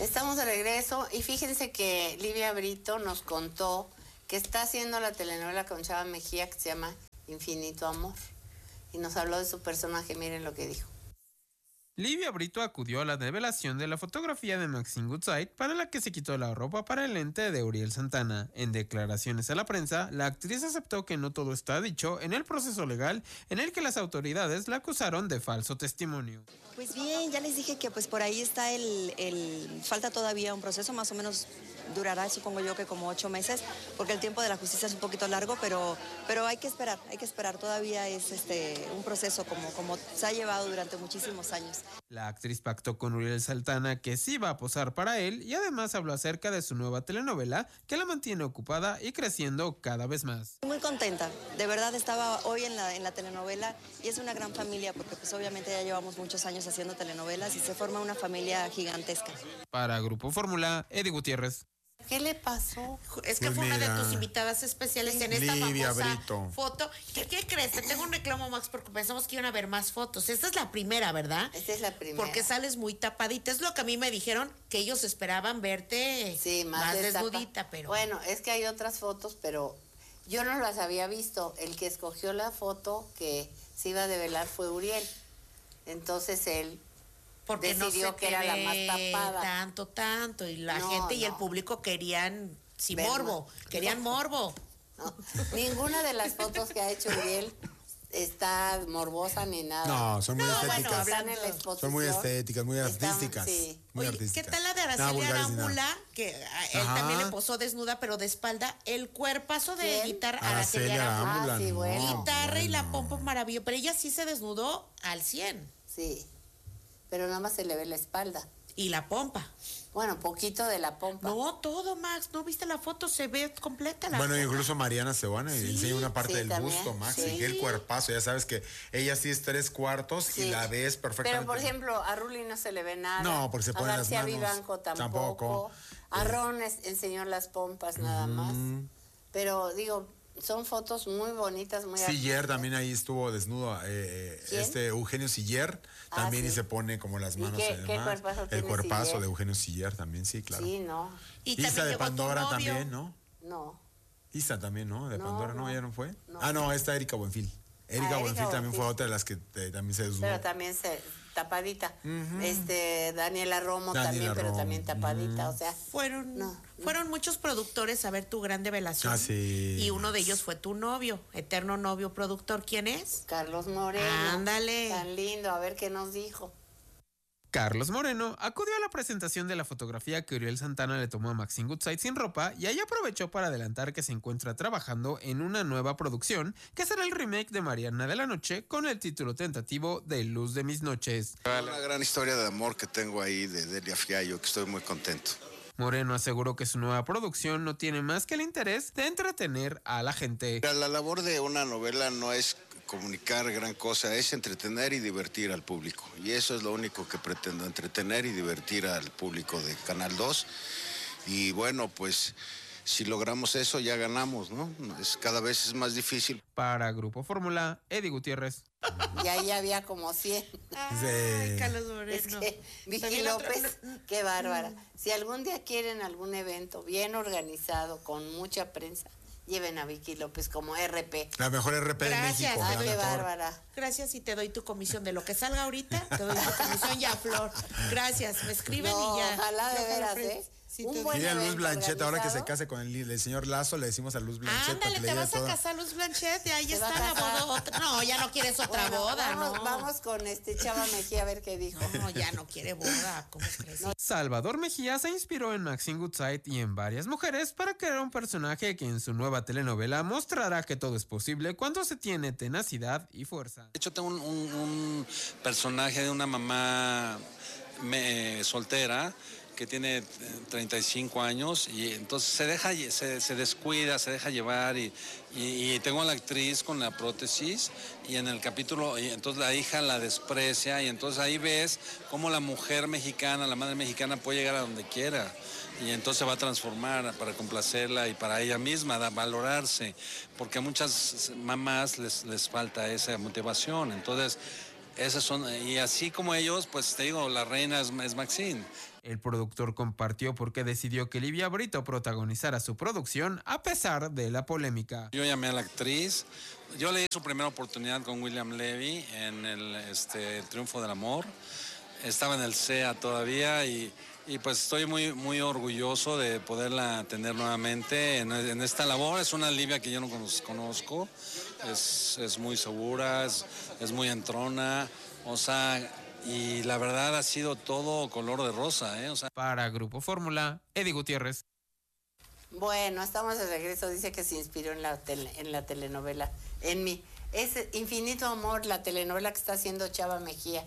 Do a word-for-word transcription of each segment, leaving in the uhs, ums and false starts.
Estamos de regreso y fíjense que Livia Brito nos contó que está haciendo la telenovela con Chava Mejía que se llama Infinito Amor. Y nos habló de su personaje, miren lo que dijo. Livia Brito acudió a la revelación de la fotografía de Maxine Goodside para la que se quitó la ropa para el ente de Uriel Santana. En declaraciones a la prensa, la actriz aceptó que no todo está dicho en el proceso legal en el que las autoridades la acusaron de falso testimonio. Pues bien, ya les dije que pues por ahí está el, el... falta todavía un proceso, más o menos durará, supongo yo, que como ocho meses, porque el tiempo de la justicia es un poquito largo, pero, pero hay que esperar, hay que esperar. Todavía es este un proceso como, como se ha llevado durante muchísimos años. La actriz pactó con Uriel Santana que sí va a posar para él y además habló acerca de su nueva telenovela que la mantiene ocupada y creciendo cada vez más. Muy contenta, de verdad estaba hoy en la, en la telenovela y es una gran familia porque pues obviamente ya llevamos muchos años haciendo telenovelas y se forma una familia gigantesca. Para Grupo Fórmula, Eddie Gutiérrez. ¿Qué le pasó? Es que Pues fue una mira, de tus invitadas especiales en esta Livia famosa Brito. foto. ¿Qué, ¿Qué crees? Te tengo un reclamo, Max, porque pensamos que iban a ver más fotos. Esta es la primera, ¿verdad? Esta es la primera. Porque sales muy tapadita. Es lo que a mí me dijeron, que ellos esperaban verte sí, más, más de desnudita, pero... Bueno, es que hay otras fotos, pero yo no las había visto. El que escogió la foto que se iba a develar fue Uriel. Entonces él... Porque decidió no se que era la más tapada. Tanto, tanto. Y la no, gente y no. el público querían, sin Ver morbo, más. querían no. morbo. No. Ninguna de las fotos que ha hecho Uriel está morbosa ni nada. No, son muy No, estéticas. bueno, Están en la exposición. Son muy estéticas, muy Están- artísticas. sí. Muy Oye, artísticas. ¿qué tal la de Nada Araceli vulgares ni nada. Arámbula? Que a él Ajá. también le posó desnuda, pero de espalda. El cuerpazo de ¿Quién? guitarra, Araceli Araceli Arámbula. Arámbula, Ah, sí, no, bueno. Guitarra y la bueno. pompa maravillosa. Pero ella sí se desnudó al cien. Sí, pero nada más se le ve la espalda. Y la pompa. Bueno, poquito de la pompa. No, todo, Max. ¿No viste la foto? Se ve completa la Bueno, foto. incluso Mariana Seoane Sí, enseña una parte sí, del también, busto, Max, sí. y que el cuerpazo, ya sabes que ella sí es tres cuartos Sí. y la ves perfectamente. Pero, por ejemplo, a Ruli no se le ve nada. No, porque se ponen a las García manos. Vivanco tampoco. Tampoco. A Eh. Ron es- enseñó las pompas nada más. Pero, digo, son fotos muy bonitas, muy Siller artísticas. también ahí estuvo desnudo, eh, eh, ¿Quién? este Eugenio Siller Ah, también sí. y se pone como las ¿Y manos qué- y qué demás. cuerpazo El tiene cuerpazo Siller? de Eugenio Siller también, sí, claro. Sí, no, Y Isa también de llegó tu Pandora novio. también, ¿no? no. Isa también, ¿no? De No, Pandora, no, no, ella no fue. no. Ah, no, esta Erika Buenfil. Erika Ah, Erika Buenfil también Buenfil. fue otra de las que eh, también se desnudó. Pero también se, tapadita. Este, Daniela Romo Daniela también, pero Romo. también tapadita, o sea. Fueron, No, fueron muchos productores a ver tu gran revelación. Ah, sí. Y uno de ellos fue tu novio, eterno novio productor. ¿Quién es? Carlos Moreno. Ándale. Tan lindo, a ver qué nos dijo. Carlos Moreno acudió a la presentación de la fotografía que Uriel Santana le tomó a Maxine Goodside sin ropa y ahí aprovechó para adelantar que se encuentra trabajando en una nueva producción que será el remake de Mariana de la Noche con el título tentativo de Luz de mis noches. Una gran historia de amor que tengo ahí de Delia Fiallo, que estoy muy contento. Moreno aseguró que su nueva producción no tiene más que el interés de entretener a la gente. La, la labor de una novela no es comunicar gran cosa, es entretener y divertir al público. Y eso es lo único que pretendo, entretener y divertir al público de Canal dos. Y bueno, pues si logramos eso ya ganamos, ¿no? Es, cada vez es más difícil. Para Grupo Fórmula, Eddie Gutiérrez. Y ahí había como cien. Ay, Sí. Carlos Moreno. Es que Vicky También la otra- López, qué bárbara. Si algún día quieren algún evento bien organizado, con mucha prensa, lleven a Vicky López como R P. La mejor R P de Gracias. México. Ah, la qué mejor. bárbara. Gracias y te doy tu comisión de lo que salga ahorita. Te doy tu comisión ya, Flor. Gracias. Me escriben No, y ya. ojalá de Ya te lo veras, ofrezco. ¿eh? Sí, Un te- buen Dile a Luz evento Blanchet, ahora que se organizado. case con el, el señor Lazo, le decimos a Luz Blanchet. para Ándale, que te le vas diga a todo. casar, Luz Blanchet, y ahí Se está va a la casar. boda. Otra. No, ya no quieres otra Bueno, boda, vamos, no. vamos con este Chava Mejía a ver qué dijo. No, ya no quiere boda. ¿Cómo crees? Salvador Mejía se inspiró en Maxine Goodside y en varias mujeres para crear un personaje que en su nueva telenovela mostrará que todo es posible cuando se tiene tenacidad y fuerza. De hecho, tengo un, un- un personaje de una mamá me- soltera que tiene eh, treinta y cinco años y entonces se deja, lle- se, se descuida, se deja llevar y, y- y tengo a la actriz con la prótesis y en el capítulo, y entonces la hija la desprecia y entonces ahí ves cómo la mujer mexicana, la madre mexicana puede llegar a donde quiera y entonces se va a transformar para complacerla y para ella misma, da- valorarse, porque a muchas mamás les, les falta esa motivación, entonces Esas son, y así como ellos, pues te digo, la reina es, es Maxine. El productor compartió por qué decidió que Livia Brito protagonizara su producción a pesar de la polémica. Yo llamé a la actriz, yo le di su primera oportunidad con William Levy en el, este, el Triunfo del Amor. Estaba en el C E A todavía y, y pues estoy muy, muy orgulloso de poderla tener nuevamente en, en esta labor. Es una Livia que yo no conozco, es, es muy segura, es, es muy entrona, o sea, y la verdad ha sido todo color de rosa, ¿eh? O sea. Para Grupo Fórmula, Eddie Gutiérrez. Bueno, estamos de regreso. Dice que se inspiró en la, tele, en la telenovela, en mí. Es Infinito Amor, la telenovela que está haciendo Chava Mejía.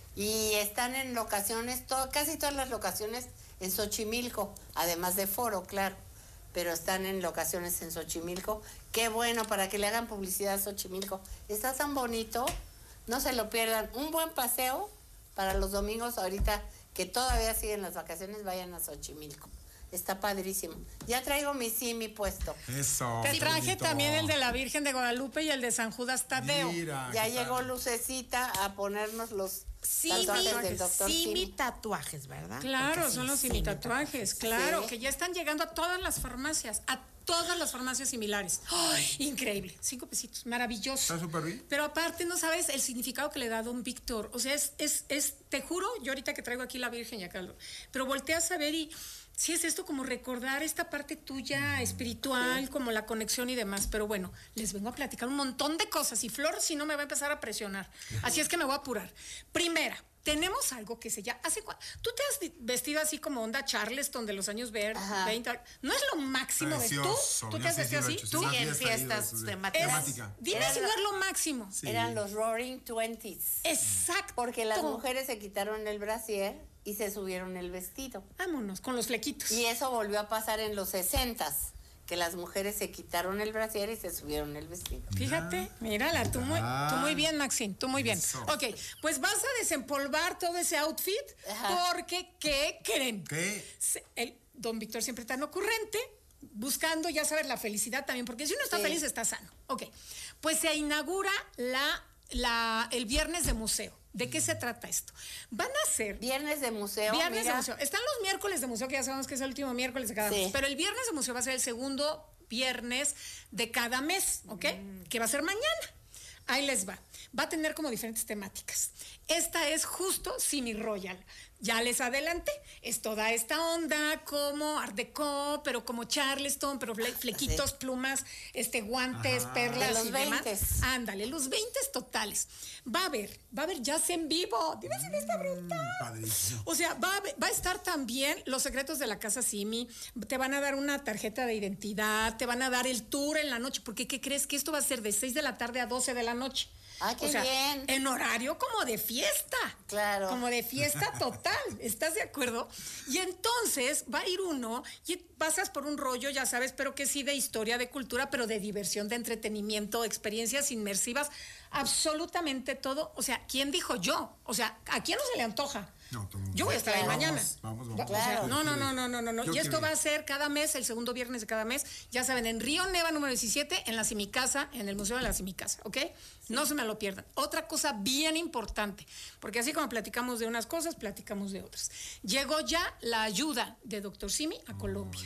Y están en locaciones, todo, casi todas las locaciones en Xochimilco, además de Foro, claro. Pero están en locaciones en Xochimilco. Qué bueno, para que le hagan publicidad a Xochimilco. Está tan bonito, no se lo pierdan. Un buen paseo para los domingos, ahorita que todavía siguen las vacaciones, vayan a Xochimilco. Está padrísimo. Ya traigo mi simi puesto. Eso. Te qué traje bonito. también el de la Virgen de Guadalupe y el de San Judas Tadeo. Mira, Ya ¿qué llegó tal? Lucecita a ponernos los Simi, tatuajes del doctor simi Simi. tatuajes, ¿verdad? Claro, Porque son sí, los simi imitatuajes, claro, Sí. que ya están llegando a todas las farmacias, a todas las farmacias similares. ¡Ay! Increíble, cinco pesitos, maravilloso. Está súper bien. Pero aparte no sabes el significado que le da don Víctor, o sea, es, es, es, te juro, yo ahorita que traigo aquí la Virgen y acá, pero volteas a ver y sí es esto como recordar esta parte tuya espiritual, como la conexión y demás, pero bueno, les vengo a platicar un montón de cosas y Flor si no me va a empezar a presionar, así es que me voy a apurar. Primera, tenemos algo que se llama, ¿hace cua- tú te has vestido así como onda Charleston de los años ver- Ajá. veinte, no es lo máximo de tú, Precioso. tú te Yo has sí, sí vestido lo he así, hecho, tú, sí, Sí, en fiesta ahí de- fiestas de- temáticas. temática. dime si no es lo máximo. Sí. Eran los Roaring Twenties. Exacto. Porque las mujeres se quitaron el brasier y se subieron el vestido. Vámonos con los flequitos. Y eso volvió a pasar en los sesentas, que las mujeres se quitaron el brasier y se subieron el vestido. Fíjate, mírala, tú muy, tú muy bien, Maxine, tú muy bien. Eso. Ok, pues vas a desempolvar todo ese outfit Ajá. porque, ¿qué creen? ¿Qué? Se- El don Víctor siempre tan ocurrente, buscando, ya sabes, la felicidad también, porque si uno está Sí. feliz, está sano. Ok, pues se inaugura la, la, el viernes de museo. ¿De qué se trata esto? Van a ser Viernes de museo. Viernes mira. de museo. Están los miércoles de museo, que ya sabemos que es el último miércoles de cada Sí. mes. Pero el viernes de museo va a ser el segundo viernes de cada mes, ¿ok? Que va a ser mañana. Ahí les va. Va a tener como diferentes temáticas. Esta es justo Simi Royal. Ya les adelanté. Es toda esta onda como Art Deco, pero como Charleston, pero fle- flequitos, Sí. plumas, este, guantes, Ajá. perlas De los y demás. veintes. Ándale, los veintes totales. Va a haber, va a haber jazz en vivo. Dime si no está brutal. Mm, padrísimo. O sea, va a, va a estar también Los Secretos de la Casa Simi, te van a dar una tarjeta de identidad, te van a dar el tour en la noche, porque ¿qué crees? Que esto va a ser de seis de la tarde a doce de la noche. Ah, qué o sea, bien. en horario como de fiesta. Claro. Como de fiesta total, ¿estás de acuerdo? Y entonces va a ir uno y pasas por un rollo, ya sabes, pero que sí de historia, de cultura, pero de diversión, de entretenimiento, experiencias inmersivas, absolutamente todo. O sea, ¿quién dijo yo? O sea, ¿a quién no se le antoja? No, tú- Yo voy a estar ahí Vamos, mañana. vamos, Va- vamos. o sea, Claro. no, no, no, no, no, no, no. Yo Y esto quiero va a ir. ser cada mes, el segundo viernes de cada mes. Ya saben, en Río Neva número diecisiete, en la Simicasa, en el Museo de la Simicasa, ¿ok? No se me lo pierdan. Otra cosa bien importante, porque así como platicamos de unas cosas, platicamos de otras. Llegó ya la ayuda de doctor Simi a Colombia.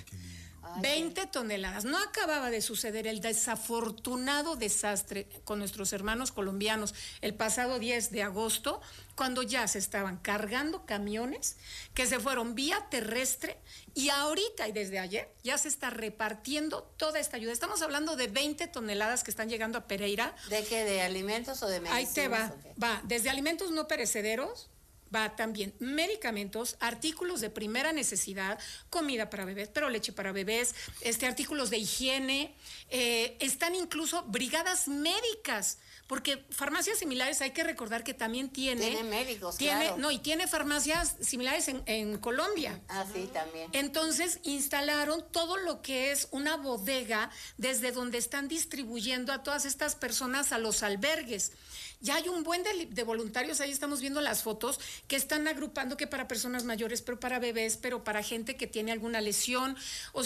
veinte toneladas. No acababa de suceder el desafortunado desastre con nuestros hermanos colombianos el pasado diez de agosto, cuando ya se estaban cargando camiones que se fueron vía terrestre y ahorita y desde ayer ya se está repartiendo toda esta ayuda. Estamos hablando de veinte toneladas que están llegando a Pereira. ¿De qué? ¿De alimentos o de medicinas? Ahí te va, o qué? va, desde alimentos no perecederos, va también medicamentos, artículos de primera necesidad, comida para bebés, pero leche para bebés, este, artículos de higiene, eh, están incluso brigadas médicas, porque farmacias similares hay que recordar que también tiene... Tiene médicos, tiene, claro. No, y tiene farmacias similares en, en Colombia. Ah, sí, también. Entonces instalaron todo lo que es una bodega desde donde están distribuyendo a todas estas personas a los albergues. Ya hay un buen de, de voluntarios, ahí estamos viendo las fotos, que están agrupando que para personas mayores, pero para bebés, pero para gente que tiene alguna lesión. O sea,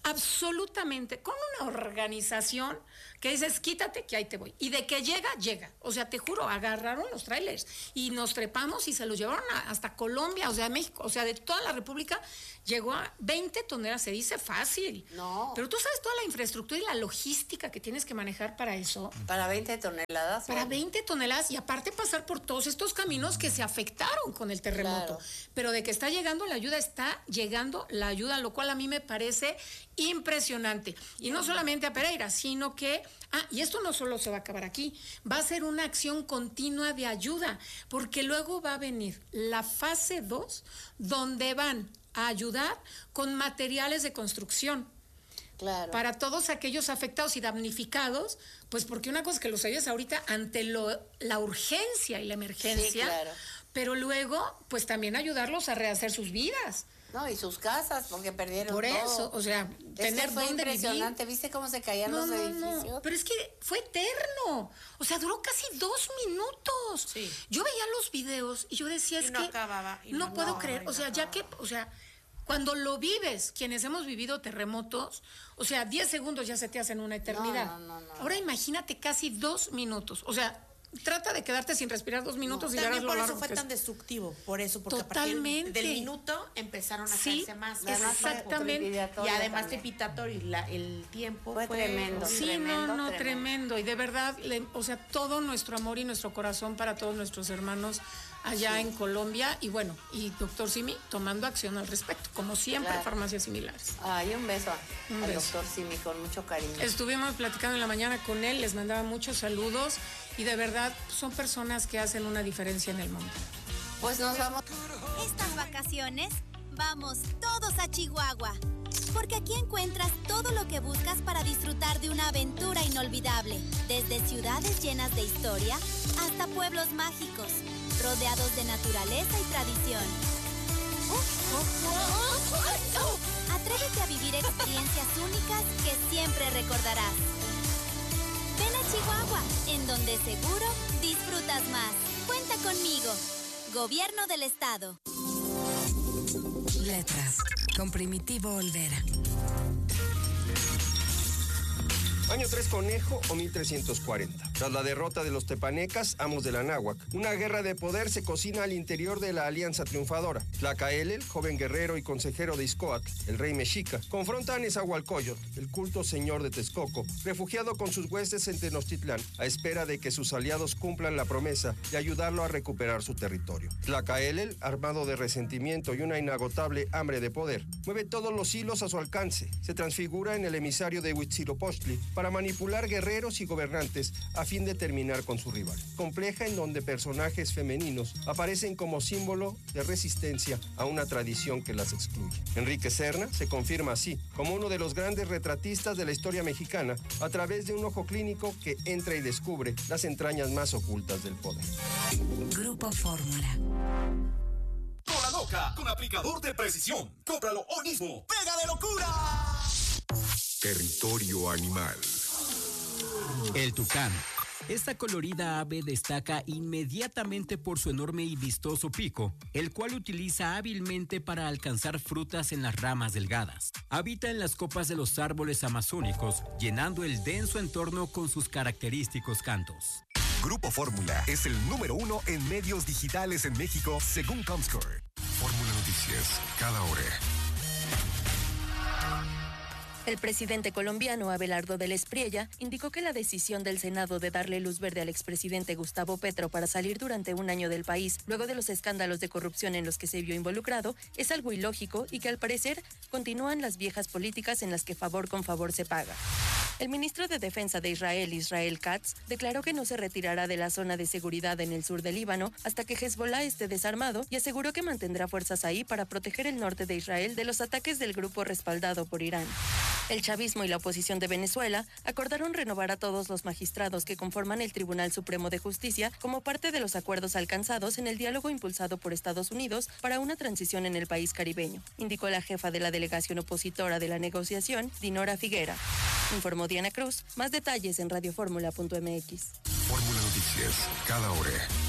absolutamente con una organización que dices, quítate que ahí te voy. Y de que llega, llega. O sea, te juro, agarraron los trailers y nos trepamos y se los llevaron a, hasta Colombia, o sea, México, o sea, de toda la República, llegó a veinte toneladas, se dice fácil. No. Pero tú sabes toda la infraestructura y la logística que tienes que manejar para eso. Para veinte toneladas. Para bueno. veinte toneladas y aparte pasar por todos estos caminos que se afectaron con el terremoto. Claro. Pero de que está llegando la ayuda, está llegando la ayuda, lo cual a mí me parece impresionante. Y no solamente a Pereira, sino que, ah, y esto no solo se va a acabar aquí, va a ser una acción continua de ayuda, porque luego va a venir la fase dos, donde van a ayudar con materiales de construcción. Claro. Para todos aquellos afectados y damnificados, pues porque una cosa es que los ayudes ahorita ante lo, la urgencia y la emergencia, Sí, claro. pero luego, pues también ayudarlos a rehacer sus vidas. No, y sus casas, porque perdieron Por todo. eso, o sea, Es tener que fue dónde impresionante. vivir. ¿Viste cómo se caían No, los no, edificios? no, pero es que fue eterno. O sea, duró casi dos minutos. Sí. Yo veía los videos y yo decía, Y es no que acababa, y no, no puedo acababa, creer. y O no sea, ya que, acababa. o sea, cuando lo vives, quienes hemos vivido terremotos, o sea, diez segundos ya se te hacen una eternidad. No, no, no, no. Ahora imagínate casi dos minutos. O sea, trata de quedarte sin respirar dos minutos y verás También lo por largo eso fue que es. tan destructivo, por eso, porque Totalmente. a partir del minuto empezaron a Sí, caerse más. Además fue exactamente. trepidatorio Y además también. trepidatorio, y la- el tiempo Fue fue, tremendo. Sí, Tremendo, no, no, tremendo. tremendo. Y de verdad, le- o sea, todo nuestro amor y nuestro corazón para todos nuestros hermanos allá en Colombia. Y bueno, y doctor Simi tomando acción al respecto, como siempre, Claro. farmacias similares. Ay, un beso a- Un al beso. doctor Simi con mucho cariño. Estuvimos platicando en la mañana con él, les mandaba muchos saludos y de verdad son personas que hacen una diferencia en el mundo. Pues nos vamos. Estas vacaciones, vamos todos a Chihuahua. Porque aquí encuentras todo lo que buscas para disfrutar de una aventura inolvidable. Desde ciudades llenas de historia hasta pueblos mágicos, rodeados de naturaleza y tradición. Atrévete a vivir experiencias únicas que siempre recordarás. Ven a Chihuahua, en donde seguro disfrutas más. Cuenta conmigo. Gobierno del Estado. Letras, con Primitivo Olvera. Año tres Conejo o mil trescientos cuarenta. Tras la derrota de los tepanecas, amos de la náhuac, una guerra de poder se cocina al interior de la alianza triunfadora. Tlacaelel, joven guerrero y consejero de Izcoatl, el rey mexica, confronta a Nezahualcóyotl, el culto señor de Texcoco, refugiado con sus huestes en Tenochtitlán, a espera de que sus aliados cumplan la promesa de ayudarlo a recuperar su territorio. Tlacaelel, armado de resentimiento y una inagotable hambre de poder, mueve todos los hilos a su alcance. Se transfigura en el emisario de Huitzilopochtli para manipular guerreros y gobernantes a fin de terminar con su rival. Compleja en donde personajes femeninos aparecen como símbolo de resistencia a una tradición que las excluye. Enrique Serna se confirma así como uno de los grandes retratistas de la historia mexicana a través de un ojo clínico que entra y descubre las entrañas más ocultas del poder. Grupo Fórmula. Cola loca con aplicador de precisión. Cómpralo hoy mismo. ¡Pega de locura! Territorio animal. El tucán. Esta colorida ave destaca inmediatamente por su enorme y vistoso pico, el cual utiliza hábilmente para alcanzar frutas en las ramas delgadas. Habita en las copas de los árboles amazónicos, llenando el denso entorno con sus característicos cantos. Grupo Fórmula es el número uno en medios digitales en México, según Comscore. Fórmula Noticias, cada hora. El presidente colombiano Abelardo del Espriella indicó que la decisión del Senado de darle luz verde al expresidente Gustavo Petro para salir durante un año del país luego de los escándalos de corrupción en los que se vio involucrado es algo ilógico y que al parecer continúan las viejas políticas en las que favor con favor se paga. El ministro de Defensa de Israel, Israel Katz, declaró que no se retirará de la zona de seguridad en el sur del Líbano hasta que Hezbollah esté desarmado y aseguró que mantendrá fuerzas ahí para proteger el norte de Israel de los ataques del grupo respaldado por Irán. El chavismo y la oposición de Venezuela acordaron renovar a todos los magistrados que conforman el Tribunal Supremo de Justicia como parte de los acuerdos alcanzados en el diálogo impulsado por Estados Unidos para una transición en el país caribeño, indicó la jefa de la delegación opositora de la negociación, Dinora Figuera. Informó Diana Cruz. Más detalles en radioformula punto m x. Fórmula Noticias, cada hora.